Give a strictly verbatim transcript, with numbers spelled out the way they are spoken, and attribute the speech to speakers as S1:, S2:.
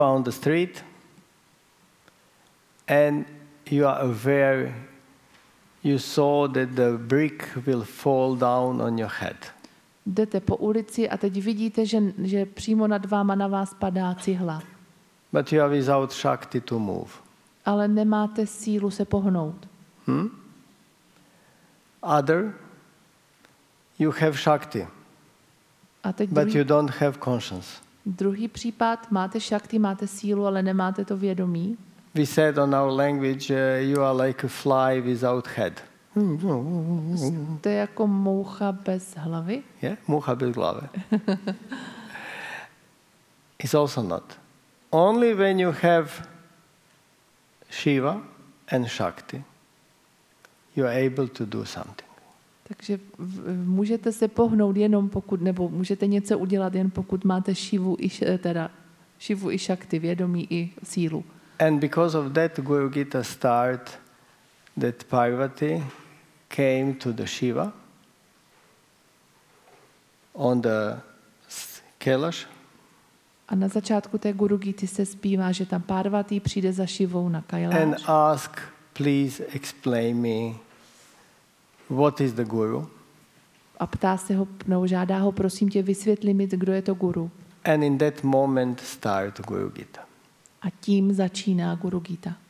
S1: on the street and you are aware, you saw that the brick will fall down on your head.
S2: Jdete po ulici a teď vidíte, že, že přímo nad váma na vás padá cihla.
S1: But you are without Shakti to move.
S2: Ale nemáte sílu se pohnout.
S1: Hmm? Other, you have Shakti,
S2: A teď
S1: but
S2: druhý,
S1: you don't have conscience.
S2: druhý případ, máte šakti, máte sílu, ale nemáte to vědomí.
S1: We said on our language, uh, you are like a fly without head.
S2: Jste jako moucha bez hlavy.
S1: Yeah, mucha bez hlavy. It's also not. Only when you have Shiva and Shakti, you are able to do something.
S2: Takže v- můžete se pohnout jenom pokud, nebo můžete něco udělat jen pokud máte šivu i, š- teda, šivu i šakti, vědomí i sílu.
S1: And because of that, Guru Gita start that Parvati came to the Shiva on the Kailash.
S2: A na začátku té Guru Gity se zpívá, že tam Parvati přijde za Šivou na
S1: And
S2: Kailash
S1: ask, please explain me what is the Guru.
S2: a ptá se ho, nebo žádá ho, prosím tě, vysvětli mi, kdo je to Guru.
S1: And in that moment start Guru Gita.
S2: A tím začíná Guru Gita.